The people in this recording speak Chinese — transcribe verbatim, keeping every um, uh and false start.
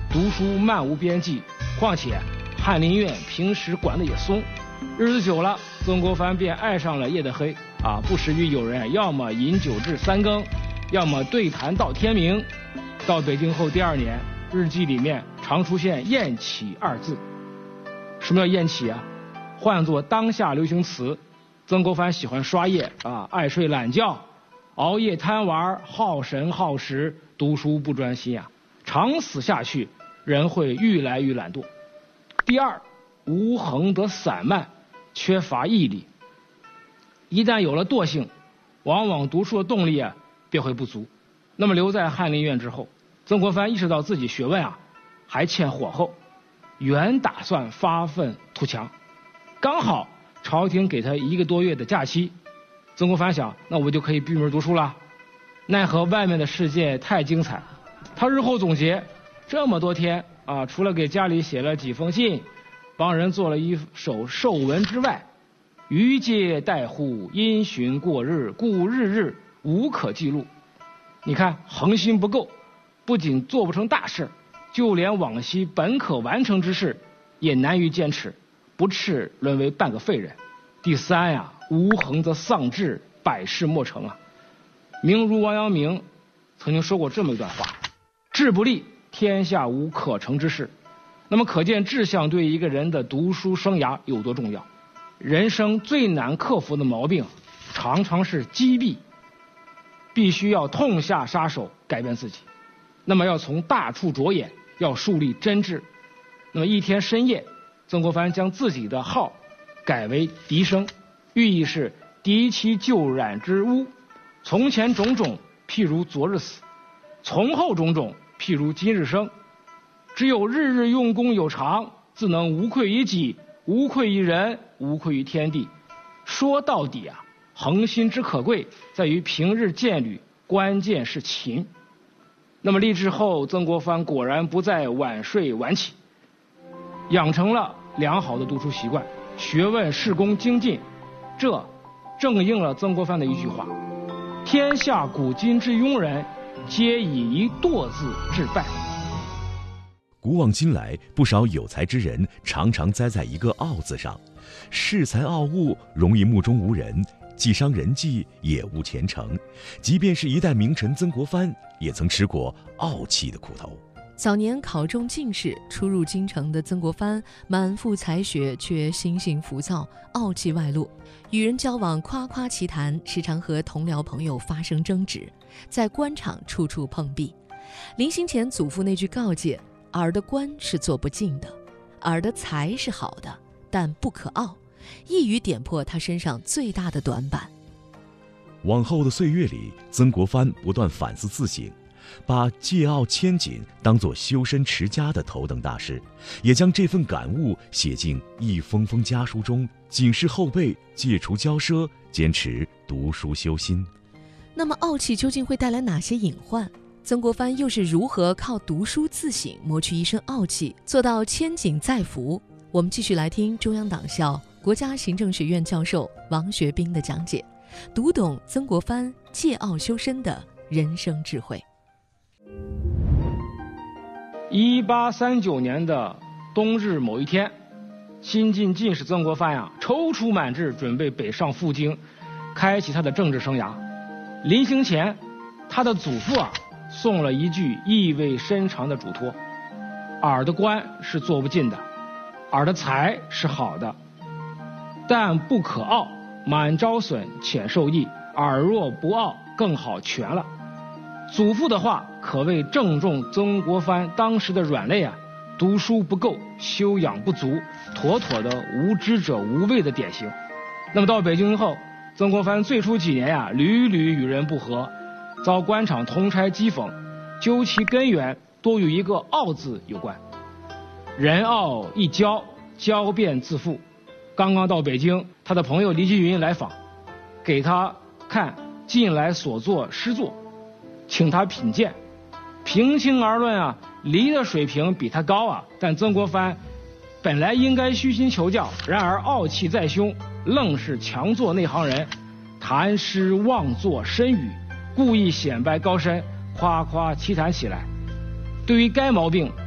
读书漫无边际，况且翰林院平时管得也松。日子久了，曾国藩便爱上了叶德黑啊，不时于有人要么饮酒至三更，要么对谈到天明。到北京后第二年，日记里面常出现宴起二字。什么叫宴起啊？换作当下流行词，曾国藩喜欢刷夜啊，爱睡懒觉，熬夜贪玩，耗神耗时，读书不专心啊。长此下去，人会愈来愈懒惰。第二，无恒得散漫，缺乏毅力。一旦有了惰性，往往读书的动力啊便会不足。那么留在翰林院之后，曾国藩意识到自己学问啊还欠火候，原打算发愤图强。刚好朝廷给他一个多月的假期，曾国藩想，那我就可以闭门读书了。奈何外面的世界太精彩，他日后总结，这么多天啊，除了给家里写了几封信，帮人做了一首寿文之外，余皆怠乎因循过日，故日日无可记录。你看恒心不够，不仅做不成大事，就连往昔本可完成之事也难于坚持，不啻沦为半个废人。第三呀，无恒则丧志，百事莫成啊。名儒王阳明曾经说过这么一段话：志不立，天下无可成之事。那么可见志向对一个人的读书生涯有多重要。人生最难克服的毛病常常是积弊，必须要痛下杀手改变自己。那么要从大处着眼，要树立真志。那么一天深夜，曾国藩将自己的号改为笛声，寓意是涤其旧染之污。从前种种，譬如昨日死；从后种种，譬如今日生。只有日日用功有常，自能无愧于己，无愧于人，无愧于天地。说到底啊，恒心之可贵在于平日渐履，关键是勤。那么立志后，曾国藩果然不再晚睡晚起，养成了良好的读书习惯，学问事功精进。这正应了曾国藩的一句话：天下古今之庸人，皆以一惰字致败。 古往今来，不少有才之人常常栽在一个傲字上，恃才傲物，容易目中无人，既伤人际，也误前程。即便是一代名臣曾国藩，也曾吃过傲气的苦头。 早年考中进士，初入京城的曾国藩满腹才学，却心性浮躁，傲气外露，与人交往夸夸其谈，时常和同僚朋友发生争执，在官场处处碰壁。临行前，祖父那句告诫：尔的官是做不尽的，尔的才是好的，但不可傲，一语点破他身上最大的短板。 往后的岁月里，曾国藩不断反思自省，把戒傲谦谨当作修身持家的头等大事，也将这份感悟写进一封封家书中，警示后辈戒除骄奢，坚持读书修心。 那么傲气究竟会带来哪些隐患？曾国藩又是如何靠读书自省磨去一身傲气，做到谦谨在福？我们继续来听中央党校国家行政学院教授王学兵的讲解，读懂曾国藩戒傲修身的人生智慧。 一八三九年的冬日某一天，新进进士曾国藩呀、啊，踌躇满志，准备北上赴京，开启他的政治生涯。临行前，他的祖父啊送了一句意味深长的嘱托：尔的官是做不尽的，尔的才是好的，但不可傲，满招损，浅受益。尔若不傲，更好全了。祖父的话可谓正中曾国藩当时的软肋啊，读书不够，修养不足，妥妥的无知者无畏的典型。那么到北京后，曾国藩最初几年呀、啊，屡屡与人不和，遭官场同差讥讽，究其根源多与一个傲字有关。人傲一骄，骄便自负。刚刚到北京，他的朋友黎积云来访，给他看近来所作诗作，请他品鉴。平心而论啊，黎的水平比他高啊，但曾国藩本来应该虚心求教，然而傲气在胸，愣是强作内行人，谈诗妄作深语，故意显摆高深，夸夸其谈起来。对于该毛病，